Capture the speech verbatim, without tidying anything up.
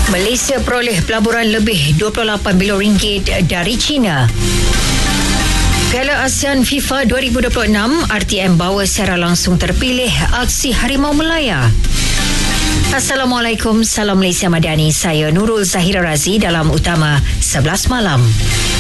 Malaysia peroleh pelaburan lebih dua puluh lapan bilion ringgit dari China. Piala ASEAN FIFA dua ribu dua puluh enam, R T M bawa secara langsung terpilih aksi Harimau Melaya. Assalamualaikum, salam Malaysia Madani. Saya Nurul Zahira Razi dalam Utama sebelas Malam.